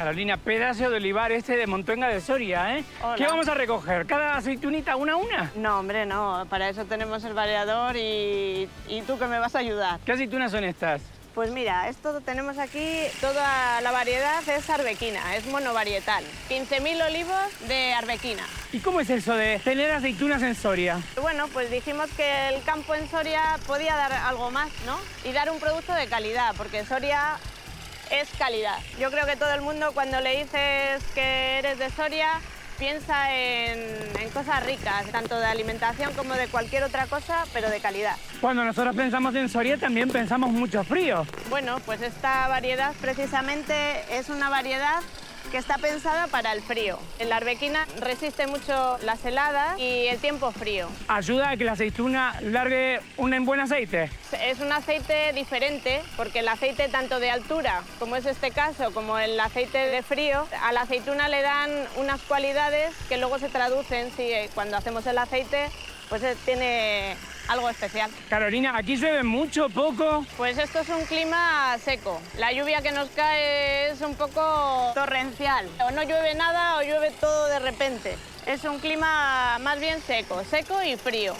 Carolina, pedazo de olivar este de Montuenga de Soria, ¿eh? Hola. ¿Qué vamos a recoger? ¿Cada aceitunita una a una? No, hombre, no. Para eso tenemos el variador y tú que me vas a ayudar. ¿Qué aceitunas son estas? Pues mira, esto tenemos aquí, toda la variedad es arbequina, es monovarietal. 15.000 olivos de arbequina. ¿Y cómo es eso de tener aceitunas en Soria? Bueno, pues dijimos que el campo en Soria podía dar algo más, ¿no? Y dar un producto de calidad, porque Soria es calidad. Yo creo que todo el mundo cuando le dices que eres de Soria piensa en cosas ricas, tanto de alimentación como de cualquier otra cosa, pero de calidad. Cuando nosotros pensamos en Soria también pensamos mucho frío. Bueno, pues esta variedad precisamente es una variedad que está pensada para el frío. La arbequina resiste mucho las heladas y el tiempo frío. Ayuda a que la aceituna largue un buen aceite. Es un aceite diferente porque el aceite tanto de altura, como es este caso, como el aceite de frío, a la aceituna le dan unas cualidades que luego se traducen, cuando hacemos el aceite, pues tiene algo especial. Carolina, ¿aquí llueve mucho, poco? Pues esto es un clima seco. La lluvia que nos cae es un poco torrencial. O no llueve nada o llueve todo de repente. Es un clima más bien seco, seco y frío.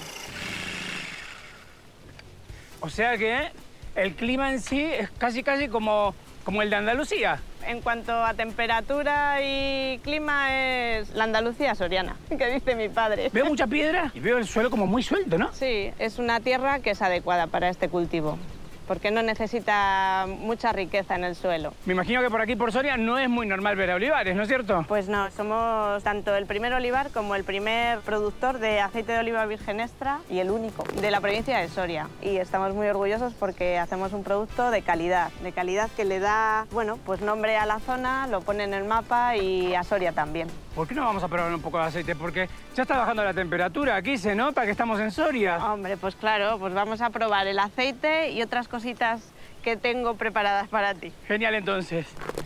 O sea que el clima en sí es casi como el de Andalucía. En cuanto a temperatura y clima es la Andalucía soriana, que dice mi padre. Veo mucha piedra y veo el suelo como muy suelto, ¿no? Sí, es una tierra que es adecuada para este cultivo, porque no necesita mucha riqueza en el suelo. Me imagino que por aquí, por Soria, no es muy normal ver olivares, ¿no es cierto? Pues no, somos tanto el primer olivar como el primer productor de aceite de oliva virgen extra y el único de la provincia de Soria. Y estamos muy orgullosos porque hacemos un producto de calidad que le da, bueno, pues nombre a la zona, lo pone en el mapa y a Soria también. ¿Por qué no vamos a probar un poco de aceite? Porque ya está bajando la temperatura, aquí se nota que estamos en Soria. Hombre, pues claro, pues vamos a probar el aceite y otras cositas que tengo preparadas para ti. Genial, entonces.